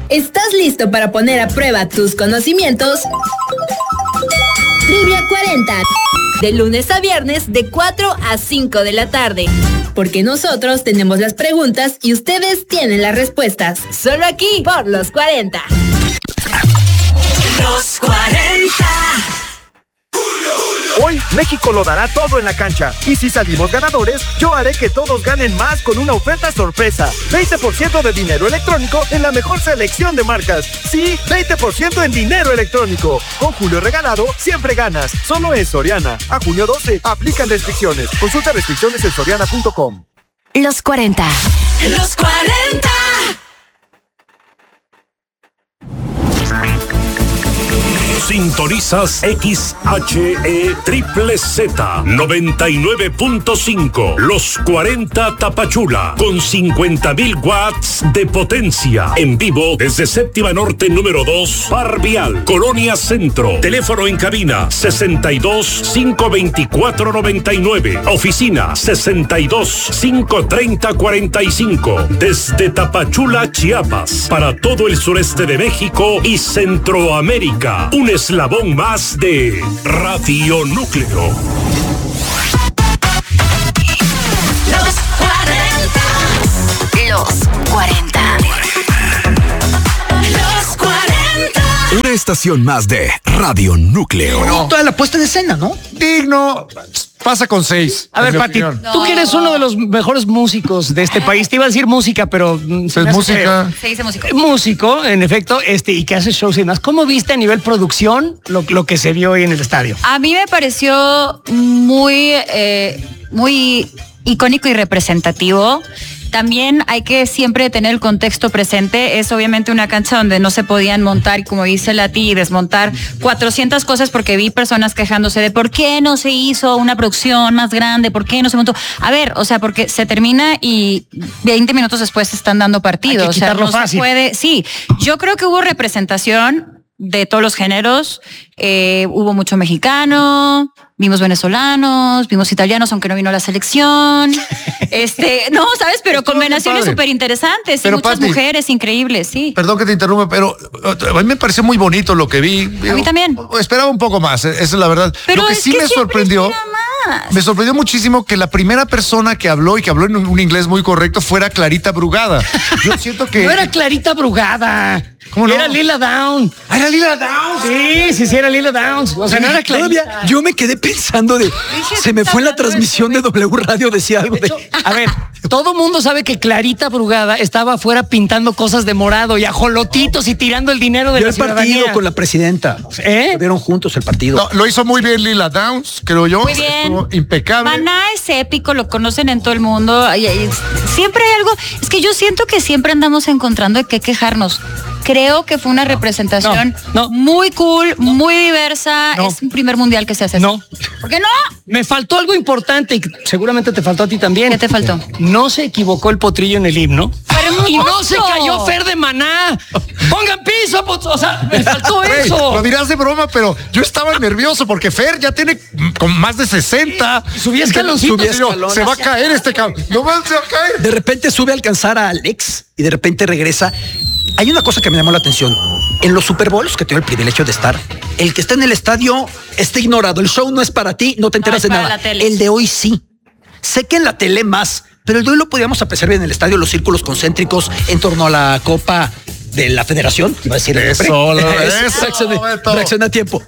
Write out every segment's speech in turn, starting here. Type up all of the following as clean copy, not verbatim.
¿Estás listo para poner a prueba tus conocimientos? Trivia 40. De lunes a viernes de 4 a 5 de la tarde. Porque nosotros tenemos las preguntas y ustedes tienen las respuestas. Solo aquí, por Los 40. Los 40. Hoy México lo dará todo en la cancha. Y si salimos ganadores, yo haré que todos ganen más con una oferta sorpresa. 20% de dinero electrónico en la mejor selección de marcas. Sí, 20% en dinero electrónico. Con Julio Regalado, siempre ganas. Solo en Soriana. A junio 12, aplican restricciones. Consulta restricciones en soriana.com. Los 40. Los 40. Sintonizas XHE Triple Z 99.5 Los 40 Tapachula con 50,000 watts de potencia en vivo desde Séptima Norte número 2 Par Vial, Colonia Centro. Teléfono en cabina 62 524 99. Oficina 62 530 45. Desde Tapachula, Chiapas, para todo el sureste de México y Centroamérica. Un eslabón más de Radio Núcleo. Los 40. Los 40. Los 40. Una estación más de Radio Núcleo. Toda la puesta en escena, ¿no? Digno. Pasa con 6. A ver, Pati, tú que eres uno de los mejores músicos de este país, te iba a decir música, pero... Es música. Se dice músico. Músico, en efecto, y que hace shows y demás. ¿Cómo viste a nivel producción lo que se vio hoy en el estadio? A mí me pareció muy icónico y representativo. También hay que siempre tener el contexto presente. Es obviamente una cancha donde no se podían montar, como dice Lati, y desmontar 400 cosas, porque vi personas quejándose de por qué no se hizo una producción más grande, por qué no se montó. A ver, o sea, porque se termina y 20 minutos después se están dando partidos. Hay que quitarlo o sea, no fácil. se puede. Sí, yo creo que hubo representación de todos los géneros. Hubo mucho mexicano, vimos venezolanos, vimos italianos, aunque no vino la selección. No, ¿sabes? Pero combinaciones súper interesantes. Pero, Y muchas Pati, mujeres increíbles, sí. Perdón que te interrumpa, pero a mí me pareció muy bonito lo que vi. A mí también. Esperaba un poco más, esa es la verdad. Pero lo que es sí que me siempre sorprendió, espera más. me sorprendió muchísimo que la primera persona que habló y que habló en un inglés muy correcto fuera Clarita Brugada. Yo siento que... No era Clarita Brugada. ¿Cómo no? Era Lila Downs. ¿Era Lila Downs? Sí, era Lila Downs. O sea, no era Clarita. Todavía yo me quedé pensando de... Se me fue en la transmisión de W Radio decía algo de... A ver, todo mundo sabe que Clarita Brugada estaba afuera pintando cosas de morado y ajolotitos y tirando el dinero de Vio la el partido ciudadanía. con la presidenta. Vieron juntos el partido. No, lo hizo muy bien Lila Downs, creo yo. Muy bien. Estuvo impecable. Maná es épico, lo conocen en todo el mundo. Siempre hay algo. Es que yo siento que siempre andamos encontrando de qué quejarnos. Creo que fue una representación muy cool, muy diversa. Es un primer mundial que se hace así. No. ¿Por qué no? Me faltó algo importante y seguramente te faltó a ti también. ¿Qué te faltó? No se equivocó el potrillo en el himno. ¡Hermoso! Y no se cayó Fer de Maná. ¡Pongan piso! O sea, me faltó eso. Lo dirás de broma, pero yo estaba nervioso porque Fer ya tiene con más de 60. Subí escaloncitos. Se va a caer este cabrón. No más se va a caer. De repente sube a alcanzar a Alex y de repente regresa. Hay una cosa que me llamó la atención. En los Super Bowls, que tengo el privilegio de estar, el que está en el estadio está ignorado. El show no es para ti, no te enteras de nada. El de hoy sí. Sé que en la tele más, pero el de hoy lo podíamos apreciar bien en el estadio, los círculos concéntricos en torno a la Copa de la Federación. Iba a decir Eso. reacciona a tiempo.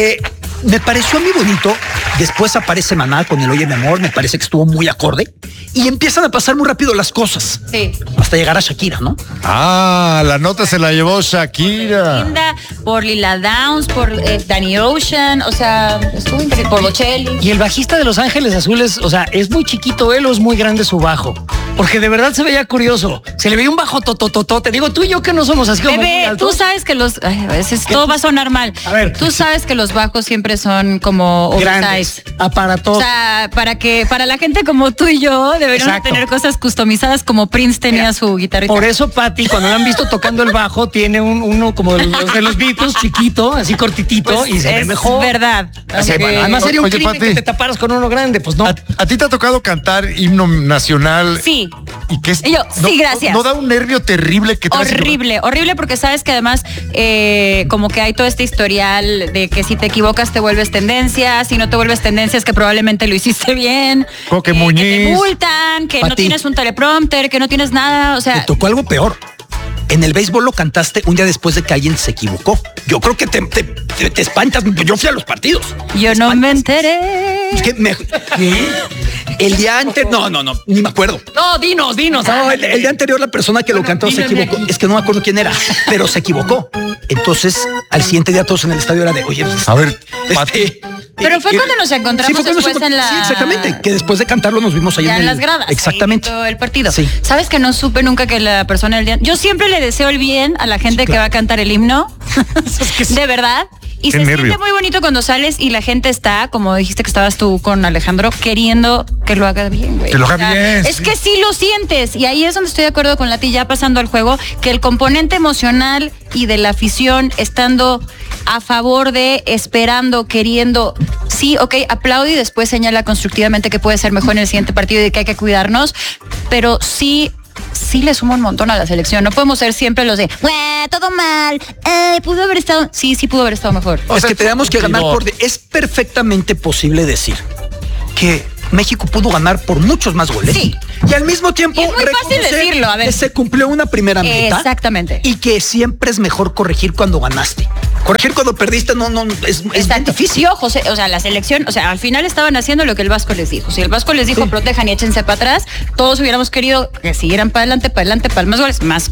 Me pareció muy bonito. Después aparece Maná con el Oye mi amor. Me parece que estuvo muy acorde. Y empiezan a pasar muy rápido las cosas. Sí. Hasta llegar a Shakira, ¿no? Ah, la nota se la llevó Shakira. Linda, por Lila Downs, por Danny Ocean, o sea, estuvo increíble, por Bocelli. Y el bajista de Los Ángeles Azules, o sea, ¿es muy chiquito él o es muy grande su bajo? Porque de verdad se veía curioso. Se le veía un bajo totototote. Digo, tú y yo que no somos así como muy Bebé, altos. tú sabes que a veces todo va a sonar mal. A ver. Tú sabes que los bajos siempre son como oversize. Aparatos. O sea, para la gente como tú y yo deberían Exacto. tener cosas customizadas como Prince tenía su guitarrita. Por eso, Pati, cuando la han visto tocando el bajo, tiene uno como de los Beatles, chiquito, así cortitito, Pues y se ve es mejor. verdad. Así, Aunque- bueno, además sería un Oye, crimen Pati. que te taparas con uno grande, pues no. ¿A ti te ha tocado cantar himno nacional? Sí. ¿Y qué es? Y yo, sí, gracias. ¿No da un nervio terrible que te hace- Horrible porque sabes que además como que hay todo este historial de que si te equivocas te vuelves tendencia, si no te vuelves tendencia es que probablemente lo hiciste bien, Coque que te Muñiz. multan, que no Pati. tienes un teleprompter, que no tienes nada, o Te sea, tocó algo peor. En el béisbol lo cantaste un día después de que alguien se equivocó. Yo creo que te espantas. Yo fui a los partidos. yo no me enteré. Es que el día antes, no, ni me acuerdo. No, dinos. No, el día anterior la persona que lo cantó se dime equivocó. aquí. Es que no me acuerdo quién era, pero se equivocó. Entonces, al siguiente día todos en el estadio era de, oye, pues, A ver, Pati. Pero fue cuando nos encontramos fue cuando después en la... Sí, exactamente. Que después de cantarlo nos vimos ahí Ya en las gradas. Exactamente. Ahí viendo el partido. Sí. ¿Sabes que no supe nunca que la persona del día... Yo siempre le deseo el bien a la gente que va a cantar el himno. De verdad. Y Qué se nervio. siente muy bonito cuando sales y la gente está, como dijiste que estabas tú con Alejandro, queriendo que lo haga bien, güey. Que lo haga bien, Es sí. que sí lo sientes. Y ahí es donde estoy de acuerdo con Lati, ya pasando al juego, que el componente emocional y de la afición estando a favor de, esperando, queriendo, sí, ok, aplaude y después señala constructivamente que puede ser mejor en el siguiente partido y de que hay que cuidarnos, pero sí le suma un montón a la selección. No podemos ser siempre los de, todo mal, pudo haber estado, sí pudo haber estado mejor. Es que tenemos que ganar es perfectamente posible decir que México pudo ganar por muchos más goles. Sí. Y al mismo tiempo Y es muy fácil reconocer decirlo, a ver. que se cumplió una primera meta. Exactamente. Y que siempre es mejor corregir cuando ganaste. Corregir cuando perdiste es bien Exacto. difícil. Y ojo, o sea, la selección, o sea, al final estaban haciendo lo que el Vasco les dijo. Si el Vasco les dijo protejan y échense para atrás, todos hubiéramos querido que siguieran para adelante, para más goles, más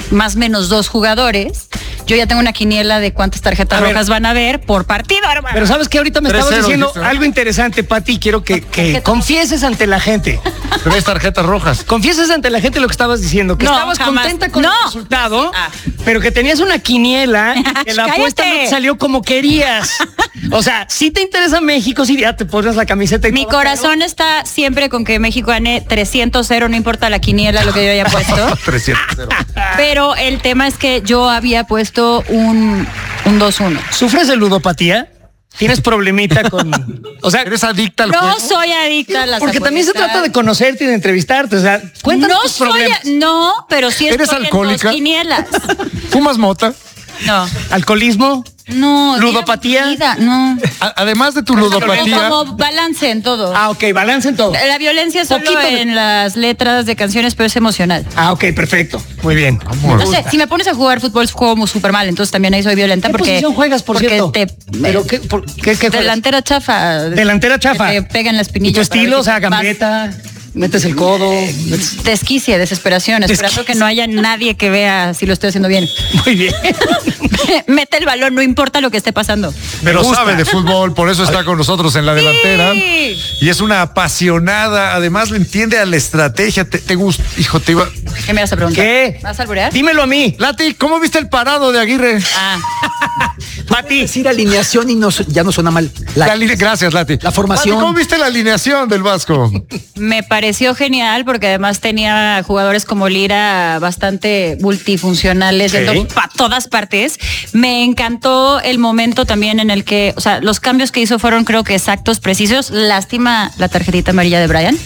menos 2 jugadores. Yo ya tengo una quiniela de cuántas tarjetas rojas van a ver por partido, hermano. Pero sabes que ahorita me 3-0, estabas diciendo dijiste, ¿no? algo interesante, Pati. Quiero que confieses ante la gente. 3 tarjetas rojas. Confieses ante la gente lo que estabas diciendo, que No, estabas jamás. contenta con No. el resultado, Ah. pero que tenías una quiniela y que la apuesta no ¡Cállate! te salió como querías. O sea, si te interesa México, si ya te pones la camiseta y Mi todo, corazón está siempre con que México gane 300-0, no importa la quiniela, lo que yo haya puesto. 300. Pero el tema es que yo había puesto un 2-1. ¿Sufres de ludopatía? ¿Tienes problemita con...? O sea, ¿Eres adicta al No juego? soy adicta a las porque también se apuestas. trata de conocerte y de entrevistarte. O sea, cuéntanos No tus soy, problemas. no, pero sí ¿Eres estoy en alcohólica? 2 quinielas. ¿Fumas mota? No, ¿Alcoholismo? no. ¿Ludopatía? Vida, no. Además de tu ludopatía, Como balance en todo. Ah, ok, balance en todo. La violencia es solo Poquito de- en las letras de canciones, pero es emocional. Ah, ok, perfecto. Muy bien. amor. No sé, si me pones a jugar fútbol, juego muy súper mal, entonces también ahí soy violenta ¿Qué porque... posición juegas, por porque cierto? te... ¿Pero qué juegas? delantera chafa. Delantera chafa. Que te pega en la ¿Y espinilla. tu estilo? para O sea, ver si vas- gambeta, metes el codo. metes- Desquicia, desesperación, esperando que no haya nadie que vea si lo estoy haciendo bien. Muy bien. Mete el balón, no importa lo que esté pasando. pero gusta. sabe de fútbol, por eso está con nosotros en la delantera. Y es una apasionada, además le entiende a la estrategia. Te gusta, hijo, te iba... ¿Qué me vas a preguntar? ¿Qué? ¿Vas a alburear? Dímelo a mí. Lati, ¿cómo viste el parado de Aguirre? Ah, Pati. Decir alineación y ya no suena mal. Gracias, Lati. La formación. Pati, ¿cómo viste la alineación del Vasco? me pareció genial porque además tenía jugadores como Lira bastante multifuncionales, yendo para todas partes. Me encantó el momento también en el que, o sea, los cambios que hizo fueron creo que exactos, precisos. Lástima la tarjetita amarilla de Brian.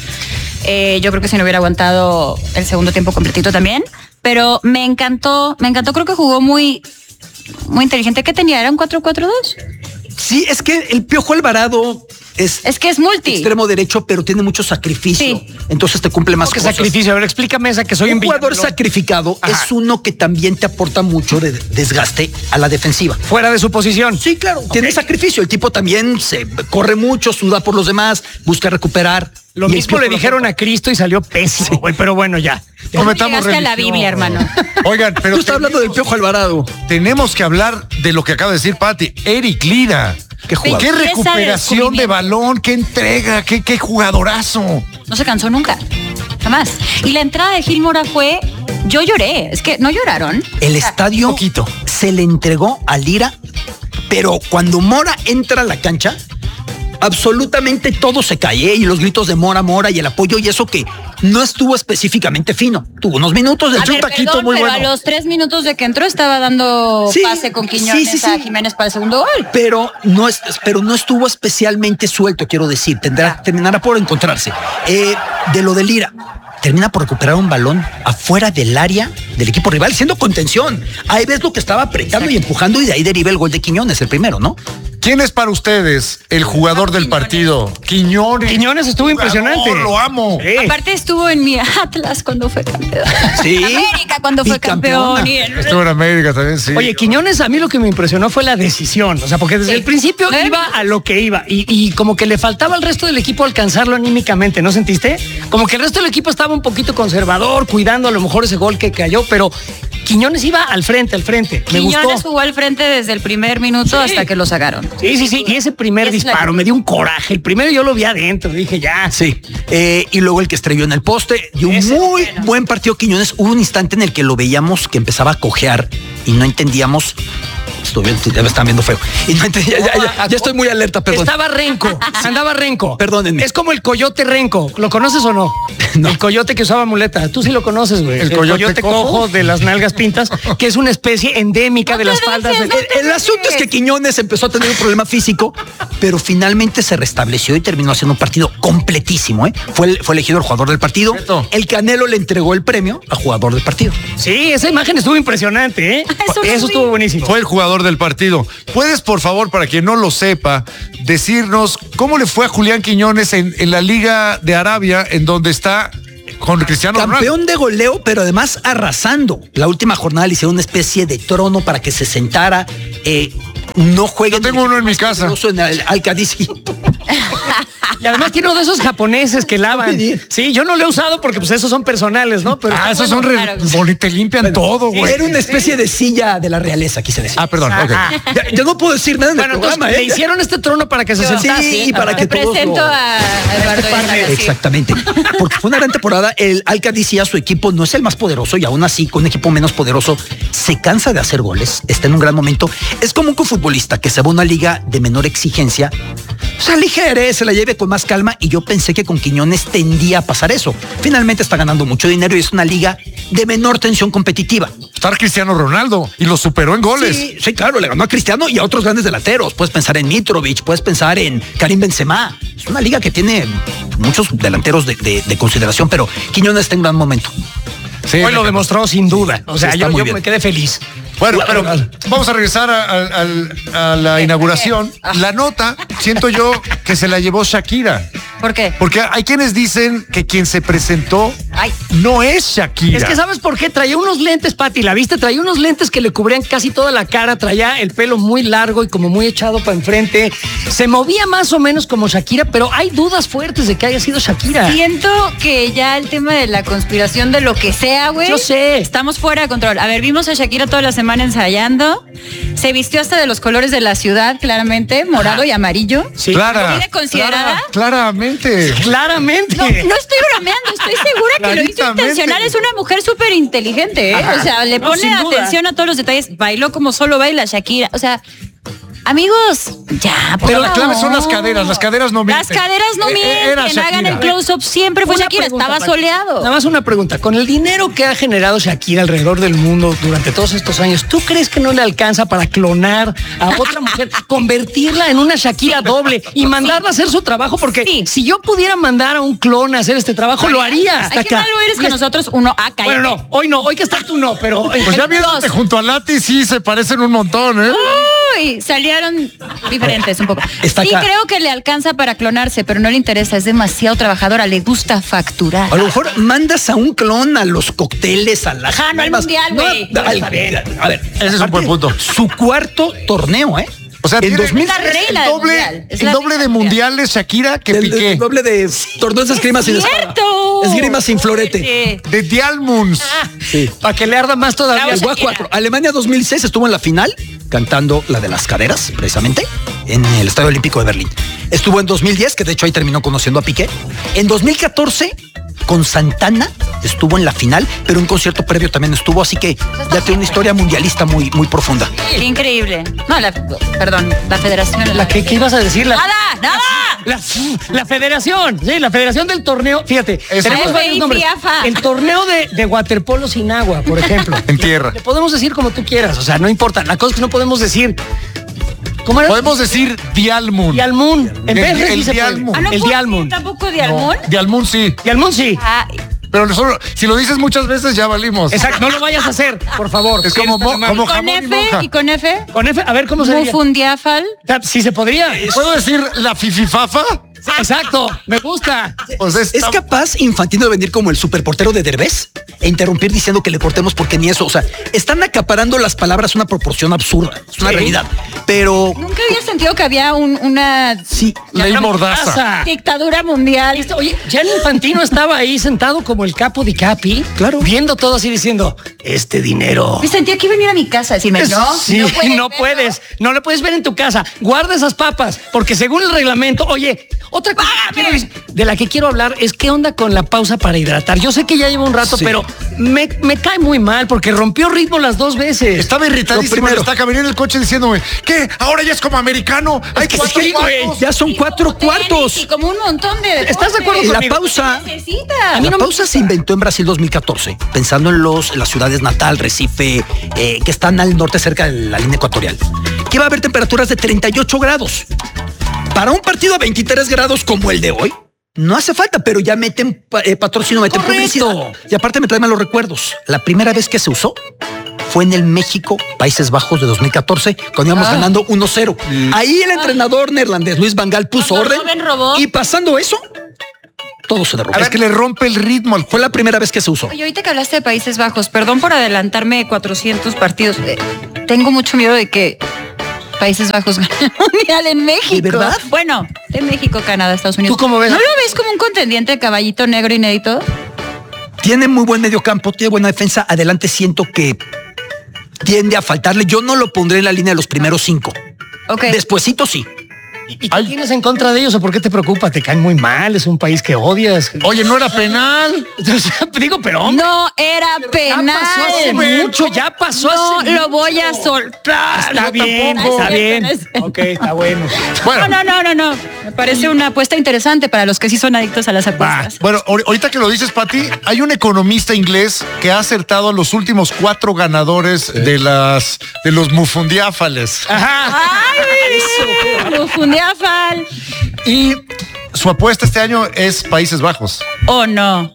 Yo creo que si no hubiera aguantado el segundo tiempo completito también. Pero me encantó, creo que jugó muy inteligente. ¿Qué tenía? ¿Era un 4-4-2? Sí, es que el Piojo Alvarado Es que es multi. extremo derecho, pero tiene mucho sacrificio. Sí. Entonces te cumple más ¿Qué cosas. sacrificio? A ver, explícame esa que soy Un jugador Villamelón. sacrificado Ajá. es uno que también te aporta mucho de desgaste a la defensiva. Fuera de su posición. Sí, claro. Tiene sacrificio. El tipo también se corre mucho, suda por los demás, busca recuperar. Lo Y el mismo Piojo le lo dijeron soporta. a Cristo y salió pésimo, güey, pero bueno, ya. ¿Cómo Cometamos llegaste a la religión. Biblia, hermano? Oigan, pero Tú estás hablando del Piojo Alvarado. tenemos que hablar de lo que acaba de decir Pati. Eric Lira. Qué jugador. Qué Belleza de recuperación de descubrimiento. balón, qué entrega, qué jugadorazo. No se cansó nunca. Jamás. Y la entrada de Gil Mora fue... Yo lloré. Es que, ¿no lloraron? El estadio se le entregó a Lira, pero cuando Mora entra a la cancha, absolutamente todo se cae, y los gritos de Mora, Mora y el apoyo, y eso que no estuvo específicamente fino. Tuvo unos minutos de A ver, perdón, pero a los 3 minutos de que entró estaba dando pase con Quiñones a Jiménez para el segundo gol. Pero no estuvo especialmente suelto, quiero decir. Terminará por encontrarse. De lo de Lira, termina por recuperar un balón afuera del área del equipo rival, siendo contención. Ahí ves lo que estaba apretando y empujando, y de ahí deriva el gol de Quiñones, el primero, ¿no? ¿Quién es para ustedes el jugador del partido? Quiñones. Quiñones estuvo impresionante. Lo amo. Aparte estuvo en mi Atlas cuando fue campeón. Sí. América cuando fue campeón. Estuvo en América también, sí. Oye, Quiñones, a mí lo que me impresionó fue la decisión. O sea, porque desde el principio iba a lo que iba. Y como que le faltaba al resto del equipo alcanzarlo anímicamente, ¿no sentiste? Como que el resto del equipo estaba un poquito conservador, cuidando a lo mejor ese gol que cayó, pero Quiñones iba al frente. Me Quiñones gustó. jugó al frente desde el primer minuto hasta que lo sacaron. Sí. Y ese primer disparo me dio un coraje. El primero yo lo vi adentro. Dije, ya. Sí. Y luego el que estrelló en el poste. Y un muy buen partido Quiñones. Hubo un instante en el que lo veíamos que empezaba a cojear y no entendíamos. Ya me están viendo feo. Y no entendía, ya estoy muy alerta, perdón. Andaba renco. Perdónenme. Es como el coyote renco. ¿Lo conoces o no? No. El coyote que usaba muleta. Tú sí lo conoces, güey. ¿El coyote cojo de las nalgas pintas, que es una especie endémica de las faldas. El asunto es que Quiñones empezó a tener un problema físico, pero finalmente se restableció y terminó haciendo un partido completísimo, ¿eh? Fue elegido el jugador del partido. El Canelo le entregó el premio a jugador del partido. Sí, esa imagen estuvo impresionante, ¿eh? Eso estuvo buenísimo. Fue el jugador del partido. ¿Puedes, por favor, para quien no lo sepa, decirnos cómo le fue a Julián Quiñones en la Liga de Arabia, en donde está con Cristiano Ronaldo? Campeón de goleo, pero además arrasando. La última jornada le hicieron una especie de trono para que se sentara. No juegue. Yo tengo uno en mi casa. En el Al-Qadisi. Y además tiene uno de esos japoneses que lavan. Sí, yo no lo he usado porque pues esos son personales, ¿no? Pero esos son te limpian todo, güey. Era una especie de silla de la realeza, quise decir. Perdón, ok. Ya no puedo decir nada en el programa, le hicieron este trono para que se sentase. Sí, y para que todos presento a Eduardo Ayala, sí. Exactamente. Porque fue una gran temporada. El Al-Qadisi, a su equipo, no es el más poderoso, y aún así, con un equipo menos poderoso, se cansa de hacer goles, está en un gran momento. Es como un futbolista que se va a una liga de menor exigencia, se aligere, se la lleve con más calma, y yo pensé que con Quiñones tendía a pasar eso. Finalmente está ganando mucho dinero y es una liga de menor tensión competitiva. Está Cristiano Ronaldo y lo superó en goles. Sí, claro, le ganó a Cristiano y a otros grandes delanteros. Puedes pensar en Mitrovic, puedes pensar en Karim Benzema. Es una liga que tiene muchos delanteros de consideración, pero Quiñones está en un gran momento. Sí, hoy lo demostró sin duda. O sea, yo me quedé feliz. Bueno, pero vamos a regresar a la inauguración. La nota, siento yo que se la llevó Shakira. ¿Por qué? Porque hay quienes dicen que quien se presentó no es Shakira. Es que ¿sabes por qué? Traía unos lentes, Pati, ¿la viste? Traía unos lentes que le cubrían casi toda la cara, traía el pelo muy largo y como muy echado para enfrente. Se movía más o menos como Shakira, pero hay dudas fuertes de que haya sido Shakira. Siento que ya el tema de la conspiración de lo que sea, güey. Yo sé. Estamos fuera de control. A ver, vimos a Shakira toda la semana ensayando. Se vistió hasta de los colores de la ciudad, claramente, morado y amarillo. Sí. Clara. ¿Viene considerada? Claramente. Claramente. No estoy bromeando, estoy segura que lo hizo intencional. Es una mujer súper inteligente, ¿eh? O sea, le pone atención a todos los detalles. Bailó como solo baila Shakira. O sea, amigos, ya. Pero la clave son las caderas no mienten. Las caderas no mienten. Hagan el close-up. Siempre fue Shakira. Estaba soleado. Nada más una pregunta. Con el dinero que ha generado Shakira alrededor del mundo durante todos estos años, ¿tú crees que no le alcanza para clonar a otra mujer, convertirla en una Shakira doble y mandarla a hacer su trabajo? Porque si yo pudiera mandar a un clon a hacer este trabajo, lo haría. Ay, qué malo eres que nosotros uno. Cállate. Bueno, no, hoy que estás tú no, pero pues ya viéndote junto a Lati sí se parecen un montón, ¿eh? Uy, salieron diferentes un poco. Está Sí, acá. creo que le alcanza para clonarse, pero no le interesa, es demasiado trabajadora, le gusta facturar. A lo mejor mandas a un clon a los cócteles, a las... No al mundial, güey. A ver, ese es un buen punto. Su cuarto torneo, ¿eh? O sea, en 2000 Es la reina del mundial. Es el la doble reina de del mundiales Shakira que Piqué. El doble de torneos de esgrima sin espada. ¡Cierto! Esgrima sin florete. De Dialmunds. Sí. para que le arda más todavía. El Gua 4. Alemania 2006 estuvo en la final cantando la de las caderas, precisamente, en el Estadio Olímpico de Berlín. Estuvo en 2010, que de hecho ahí terminó conociendo a Piqué. En 2014 con Santana estuvo en la final, pero un concierto previo también estuvo, así que ya tiene una historia mundialista muy, muy profunda. Qué increíble. No, perdón, la federación. ¿Qué ibas a decir? ¡Nada! La federación, sí, la federación del torneo. Fíjate, tenemos varios nombres. El torneo de waterpolo sin agua, por ejemplo. En tierra. Le podemos decir como tú quieras, o sea, no importa. La cosa es que no podemos decir. ¿Cómo era? Podemos decir Dialmun. Dialmun. En vez de el Dialmun. El Dialmun. ¿Tampoco Dialmun? No, Dialmun sí. Dialmun sí. Pero si lo dices muchas veces ya valimos. Exacto, no lo vayas a hacer, por favor. Es como ¿Con jamón y F monja. y con F? Con F, a ver cómo se diría. Mufundiafal. Sí se podría. ¿Puedo decir la fififafa? Exacto, me gusta. Pues ¿Es capaz Infantino de venir como el superportero de Derbez e interrumpir diciendo que le cortemos porque ni eso? O sea, están acaparando las palabras una proporción absurda. Es una realidad. Pero Nunca había sentido que había una ley mordaza. dictadura mundial. Oye, Gianni Infantino estaba ahí sentado como el capo di capi, claro, viendo todo así diciendo, este dinero. Me sentía que iba a venir a mi casa a decirme, Sí, no le puedes ver en tu casa. Guarda esas papas, porque según el reglamento, oye, otra cosa de la que quiero hablar es qué onda con la pausa para hidratar. Yo sé que ya lleva un rato, pero me cae muy mal porque rompió ritmo las 2 veces. Estaba irritadísimo en estaca, venía en el coche diciéndome, ¿qué? ¿Ahora ya es como americano? Hay que 4 cuartos. Ya son 4 cuartos. Y como un montón de... ¿Estás de acuerdo La conmigo? pausa, Necesita. pausa se inventó en Brasil 2014, pensando en las ciudades Natal, Recife, que están al norte cerca de la línea ecuatorial, que va a haber temperaturas de 38 grados. Para un partido a 23 grados como el de hoy, no hace falta, pero ya meten patrocinio, meten publicidad. Y aparte me traen malos recuerdos. La primera vez que se usó fue en el México, Países Bajos de 2014, cuando íbamos ganando 1-0. Ahí el entrenador neerlandés Luis Van Gaal puso orden. Y pasando eso, todo se derrumbó. Es que le rompe el ritmo. Fue la primera vez que se usó. Oye, ahorita que hablaste de Países Bajos, perdón por adelantarme 400 partidos. Tengo mucho miedo de que Países Bajos gane el mundial en México. ¿De verdad? Bueno, de México, Canadá, Estados Unidos. ¿Tú cómo ves? ¿No lo ves como un contendiente caballito negro inédito? Tiene muy buen mediocampo, tiene buena defensa. Adelante siento que tiende a faltarle. Yo no lo pondré en la línea de los primeros 5. Ok. Despuesito sí. ¿Y qué tienes en contra de ellos o por qué te preocupa? Te caen muy mal, es un país que odias. Oye, no era penal. Digo, pero hombre, No era penal. ya pasó hace mucho, ya pasó hace No lo voy a soltar. Está bien, está bien. Ok, está bueno. Bueno, No. Me parece una apuesta interesante para los que sí son adictos a las apuestas. bueno, ahorita que lo dices, Pati, hay un economista inglés que ha acertado a los últimos 4 ganadores de los mufundiáfales. Ajá. ¡Ay! Mufundiafal. Y su apuesta este año es Países Bajos. Oh, no.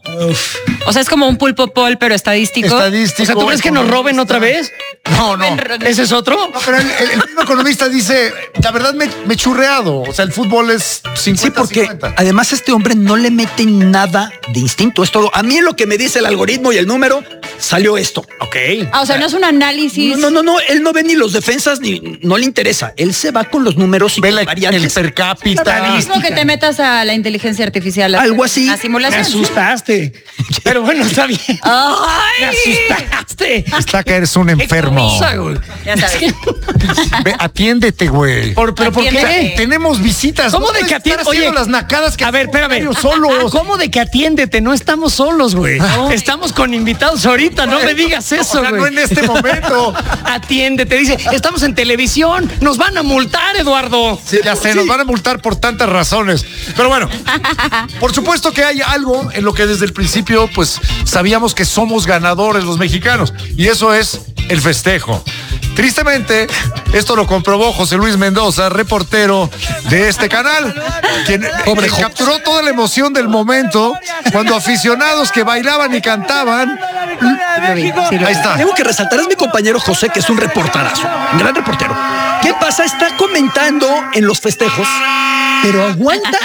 O sea, es como un pulpo pol, pero estadístico. Estadístico. O sea, ¿tú crees que nos roben otra vez? No. ¿Ese es otro? No, pero el mismo economista dice, la verdad me he churreado. O sea, el fútbol es 50-50. Sí, porque además este hombre no le mete nada de instinto. Es todo. A mí lo que me dice el algoritmo y el número, salió esto. Ok. O sea, no es un análisis. No. Él no ve ni los defensas ni no le interesa. Él se va con los números y ve con el variantes. per cápita. Es como que te metas a la inteligencia artificial. Algo así. A Me simulación. asustaste. Pero bueno, está bien. ¡Ay! Me asustaste. Está que eres un enfermo. Qué cosa, güey. Ya sabes. Ve, atiéndete, güey. ¿Pero por qué? Atiéndete. Tenemos visitas. ¿Cómo No de puedes que estar atiéndete? haciendo Oye, las nacadas que a ver, espérame. solos. ¿Cómo de que atiéndete? No estamos solos, güey. Estamos con invitados ahorita. No me digas eso, O sea, güey. no en este momento. Atiéndete. Dice, estamos en televisión. Nos van a multar, Eduardo. Ya se nos van a multar por tantas razones. Pero bueno, por supuesto que hay algo en lo que desde el principio, pues, sabíamos que somos ganadores los mexicanos. Y eso es el festejo. Tristemente, esto lo comprobó José Luis Mendoza, reportero de este canal, quien capturó toda la emoción del momento cuando aficionados que bailaban y cantaban. Ahí está. Tengo que resaltar, es mi compañero José, que es un reporterazo, un gran reportero. ¿Qué pasa? Está comentando en los festejos, pero aguanta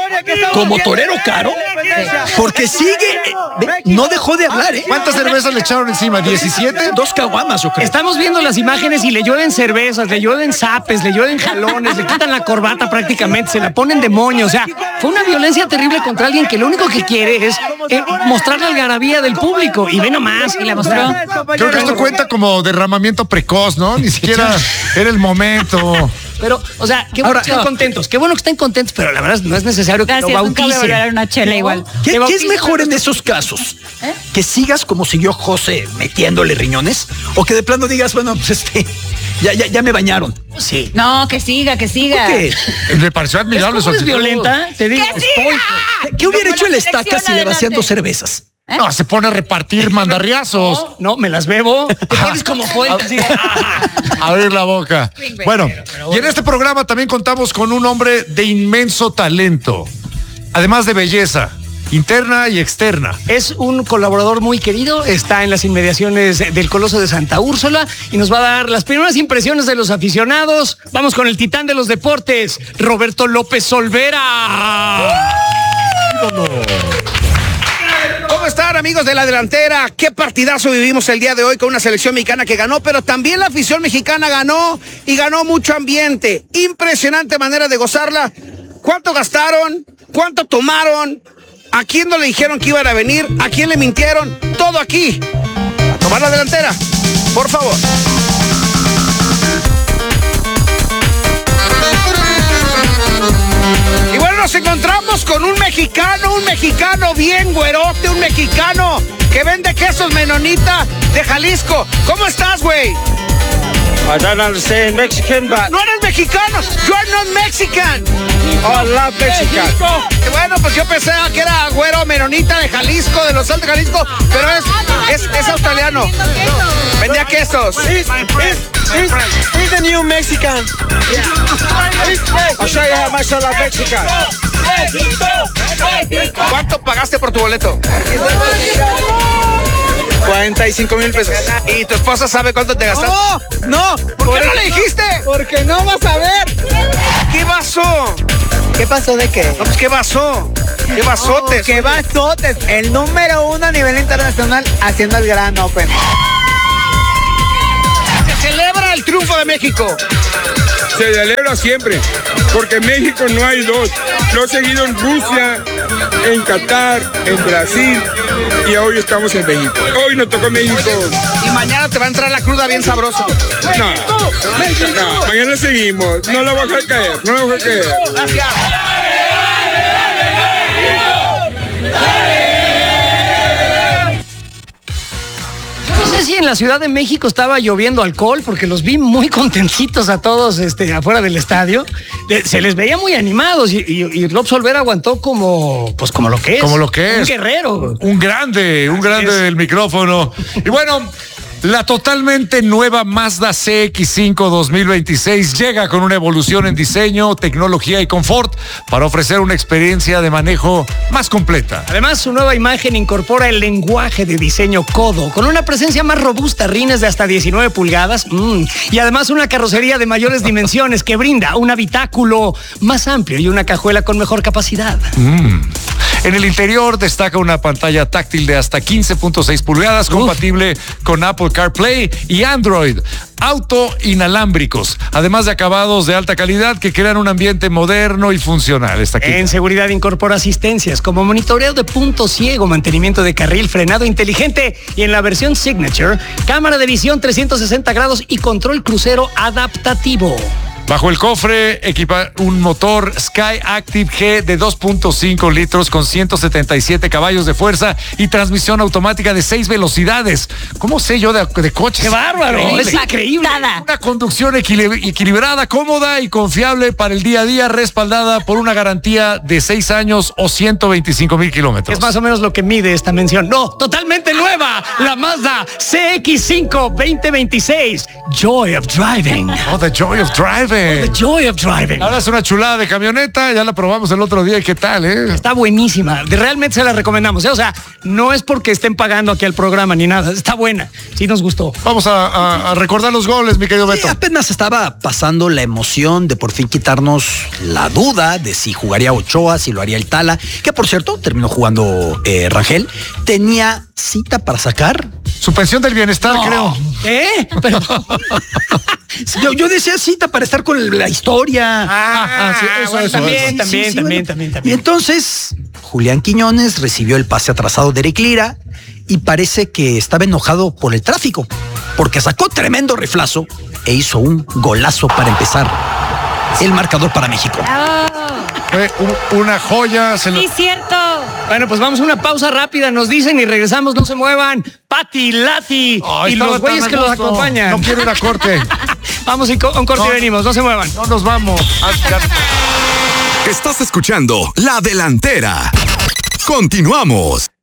como torero caro, porque sigue, no dejó de hablar, ¿eh? ¿Cuántas cervezas le echaron encima? ¿17? 2 caguamas, yo creo. Estamos viendo las imágenes y le llueven cervezas, le llueven zapes, le llueven jalones, le quitan la corbata prácticamente, se la ponen de moño. O sea, fue una violencia terrible contra alguien que lo único que quiere es mostrar la algarabía del público. Y ve nomás, y la mostró. Creo que esto cuenta como derramamiento precoz, ¿no? Ni siquiera era el momento. Pero, o sea, qué bueno que estén contentos. Qué bueno que estén contentos, pero la verdad no es necesario que Gracias, lo nunca voy a bauticen. volver a una chela igual. ¿Qué es mejor en esos casos? ¿Que sigas como siguió José metiéndole riñones? ¿O que de plano digas, bueno, pues ya me bañaron? Sí. No, que siga, que siga. ¿Qué? Me pareció admirable. ¿Es violenta? Te digo. ¡Que siga! ¿Qué hubiera hecho el Como la Estaca selección si le vacían adelante. 2 cervezas? No, se pone a repartir mandarriazos. No, me las bebo. Te pones como fuente. así. Abrir la boca. Bueno, y en este programa también contamos con un hombre de inmenso talento, además de belleza interna y externa. Es un colaborador muy querido, está en las inmediaciones del Coloso de Santa Úrsula y nos va a dar las primeras impresiones de los aficionados. Vamos con el titán de los deportes, Roberto López Olvera. ¿Cómo están, amigos de la delantera? Qué partidazo vivimos el día de hoy con una selección mexicana que ganó, pero también la afición mexicana ganó y ganó mucho ambiente. Impresionante manera de gozarla. ¿Cuánto gastaron? ¿Cuánto tomaron? ¿A quién no le dijeron que iban a venir? ¿A quién le mintieron? Todo aquí. A tomar la delantera, por favor. Y bueno, nos encontramos con un mexicano bien güerote, un mexicano que vende quesos menonita de Jalisco. ¿Cómo estás, güey? I don't understand Mexican, but No eres mexicano. You are not Mexican. I love Mexican. Bueno, pues yo pensé que era güero menonita de Jalisco, de los Altos de Jalisco, pero es australiano. Vendía quesos. He's the new Mexican. I'll show you how much I love Mexican. ¿Cuánto pagaste por tu boleto? 45,000 pesos. ¿Y tu esposa sabe cuánto te gastaste? No. ¿Por qué no le dijiste? Porque no vas a ver. ¿Qué pasó? ¿Qué pasó de qué? No, pues ¿qué pasó? ¿Qué basotes? ¿Qué basotes? El número 1 a nivel internacional haciendo el Gran Open. Se celebra el triunfo de México. Se celebra siempre, porque en México no hay dos. Lo he seguido en Rusia, en Qatar, en Brasil y hoy estamos en México. Hoy nos tocó México. Y mañana te va a entrar la cruda bien sabrosa. No, mañana seguimos. No la voy a dejar caer, no la voy a dejar caer. Gracias. No sé si en la Ciudad de México estaba lloviendo alcohol, porque los vi muy contencitos a todos afuera del estadio. Se les veía muy animados y López Olvera aguantó como lo que es. Como lo que es. Un guerrero. Un grande del micrófono. Y bueno, la totalmente nueva Mazda CX-5 2026 llega con una evolución en diseño, tecnología y confort para ofrecer una experiencia de manejo más completa. Además, su nueva imagen incorpora el lenguaje de diseño Kodo, con una presencia más robusta, rines de hasta 19 pulgadas, y además una carrocería de mayores dimensiones que brinda un habitáculo más amplio y una cajuela con mejor capacidad. En el interior destaca una pantalla táctil de hasta 15.6 pulgadas, compatible con Apple CarPlay y Android. Auto inalámbricos, además de acabados de alta calidad que crean un ambiente moderno y funcional. Está aquí. En seguridad incorpora asistencias como monitoreo de punto ciego, mantenimiento de carril, frenado inteligente y en la versión Signature, cámara de visión 360 grados y control crucero adaptativo. Bajo el cofre equipa un motor Sky Active G de 2.5 litros con 177 caballos de fuerza y transmisión automática de 6 velocidades. ¿Cómo sé yo de coches? ¡Qué bárbaro! Es increíble. Una conducción equilibrada, cómoda y confiable para el día a día, respaldada por una garantía de 6 años o 125,000 kilómetros. Es más o menos lo que mide esta mención. No, totalmente nueva. La Mazda CX-5 2026. Joy of Driving. Oh, the joy of driving. The joy of driving. Ahora es una chulada de camioneta, ya la probamos el otro día. ¿Qué tal, Está buenísima. Realmente se la recomendamos. O sea, no es porque estén pagando aquí al programa ni nada. Está buena. Sí nos gustó. Vamos a recordar los goles, mi querido Beto. Sí, apenas estaba pasando la emoción de por fin quitarnos la duda de si jugaría Ochoa, si lo haría el Tala, que por cierto terminó jugando Rangel. Tenía cita para sacar su pensión del bienestar, creo. Pero yo decía cita para estar con la historia. Sí, eso, también. Y entonces Julián Quiñones recibió el pase atrasado de Eric Lira y parece que estaba enojado por el tráfico, porque sacó tremendo riflazo e hizo un golazo para empezar el marcador para México. Fue una joya. Sí, cierto. Bueno, pues vamos a una pausa rápida, nos dicen y regresamos, no se muevan. Pati, Lati y los güeyes que los acompañan. No quiero ir a corte. Vamos a un corte y venimos, no se muevan. No nos vamos. Estás escuchando La Delantera. Continuamos.